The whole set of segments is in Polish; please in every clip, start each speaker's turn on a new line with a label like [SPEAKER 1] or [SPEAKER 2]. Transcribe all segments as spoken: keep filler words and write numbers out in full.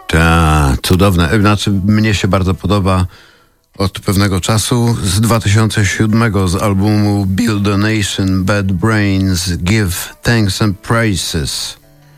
[SPEAKER 1] Ta, cudowne. Znaczy, mnie się bardzo podoba od pewnego czasu. Z dwa tysiące siódmego z albumu Build a Nation, Bad Brains, Give Thanks and Praises.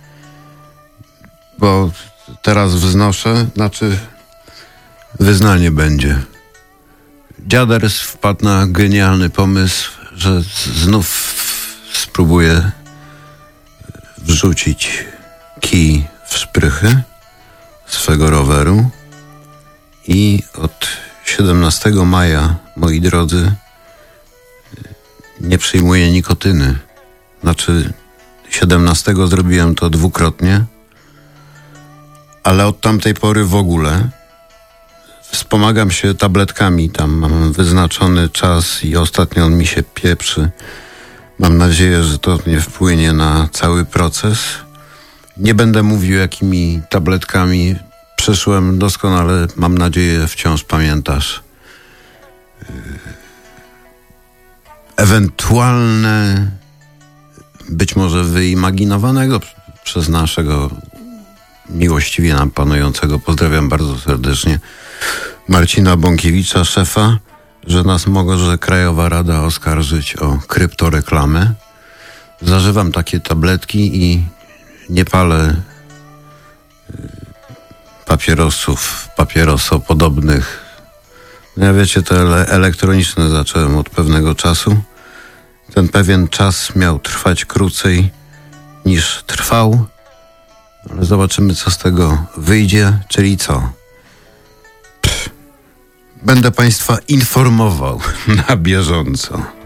[SPEAKER 1] Bo teraz wznoszę, znaczy wyznanie będzie. Dziaders wpadł na genialny pomysł, że znów spróbuje wrzucić kij w szprychy swego roweru i od siedemnastego maja, moi drodzy, nie przyjmuję nikotyny. Znaczy siedemnastego zrobiłem to dwukrotnie, ale od tamtej pory w ogóle wspomagam się tabletkami. Tam mam wyznaczony czas i ostatnio on mi się pieprzy. Mam nadzieję, że to nie wpłynie na cały proces. Nie będę mówił, jakimi tabletkami przyszłem. Doskonale, mam nadzieję, wciąż pamiętasz. Ewentualne, być może wyimaginowanego przez naszego miłościwie nam panującego, pozdrawiam bardzo serdecznie, Marcina Bąkiewicza, szefa, że nas może Krajowa Rada oskarżyć o kryptoreklamę. Zażywam takie tabletki i nie palę papierosów, papierosopodobnych. Ja wiecie, te ele- elektroniczne zacząłem od pewnego czasu. Ten pewien czas miał trwać krócej niż trwał, ale zobaczymy, co z tego wyjdzie, czyli co? Pff, będę Państwa informował na bieżąco.